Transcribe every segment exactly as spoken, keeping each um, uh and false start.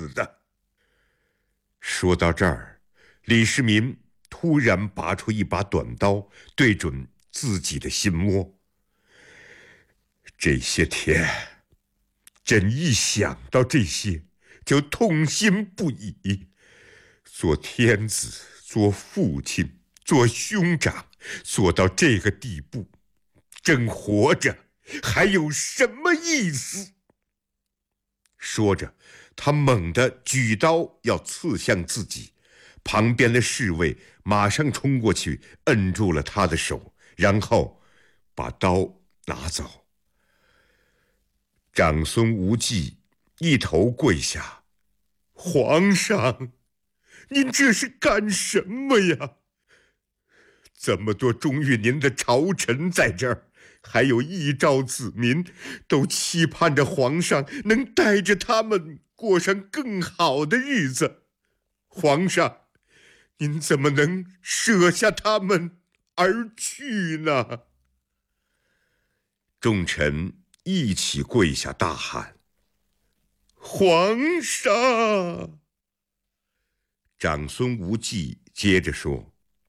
死的。说到这儿，李世民突然拔出一把短刀，对准自己的心窝。这些天，朕一想到这些，就痛心不已。做天子，做父亲，做兄长，做到这个地步，朕活着还有什么意思？说着，他猛地举刀要刺向自己，旁边的侍卫马上冲过去摁住了他的手，然后把刀拿走。长孙无忌一头跪下：“皇上，您这是干什么呀？这么多忠于您的朝臣在这儿，还有一朝子民，都期盼着皇上能带着他们过上更好的日子。皇上，您怎么能舍下他们而去呢？”众臣一起跪下大喊：“皇上！”长孙无忌接着说：“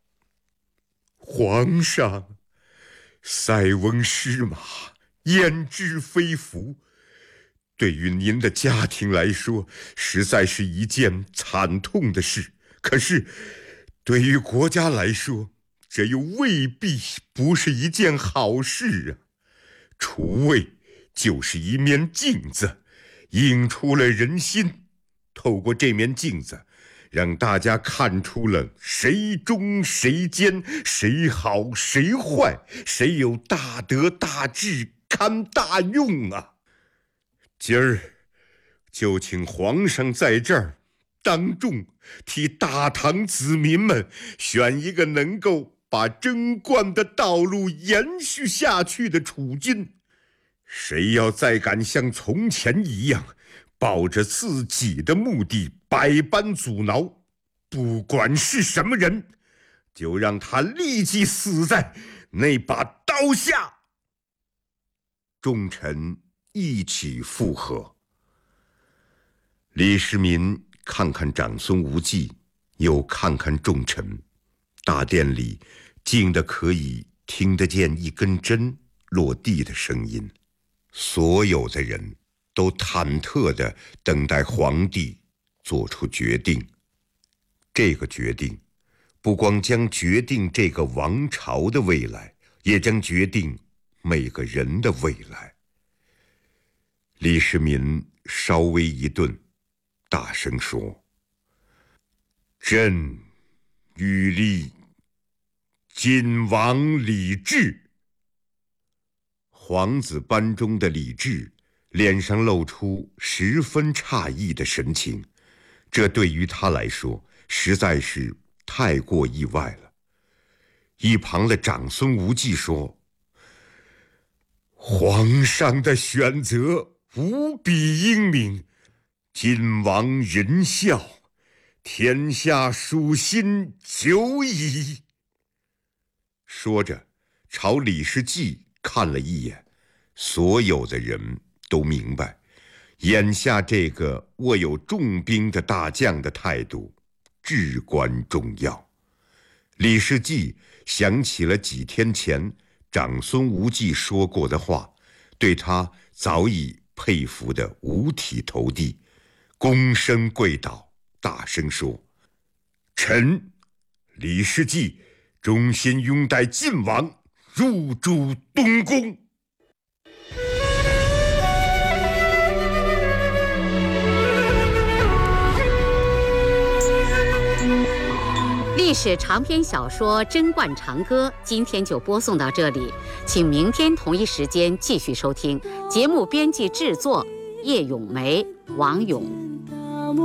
皇上，塞翁失马，焉知非福。对于您的家庭来说，实在是一件惨痛的事，可是对于国家来说，这又未必不是一件好事啊。厨卫就是一面镜子，映出了人心，透过这面镜子，让大家看出了谁忠谁奸，谁好谁坏，谁有大德大智堪大用啊。今儿就请皇上在这儿当众替大唐子民们选一个能够把贞观的道路延续下去的储君。谁要再敢像从前一样，抱着自己的目的百般阻挠，不管是什么人，就让他立即死在那把刀下。众臣一起附和。李世民看看长孙无忌，又看看众臣，大殿里静得可以听得见一根针落地的声音。所有的人都忐忑地等待皇帝做出决定。这个决定不光将决定这个王朝的未来，也将决定每个人的未来。李世民稍微一顿，大声说：“朕欲立晋王李治。”皇子班中的李治脸上露出十分诧异的神情，这对于他来说实在是太过意外了。一旁的长孙无忌说：“皇上的选择无比英明，晋王仁孝，天下属心久矣。”说着朝李世继看了一眼，所有的人都明白，眼下这个握有重兵的大将的态度至关重要。李世继想起了几天前长孙无忌说过的话，对他早已佩服得五体投地，躬身跪倒，大声说：“臣李世继忠心拥戴晋王，入主东宫。” 历史长篇小说《贞观长歌》今天就播送到这里，请明天同一时间继续收听。节目编辑制作叶咏梅、王勇。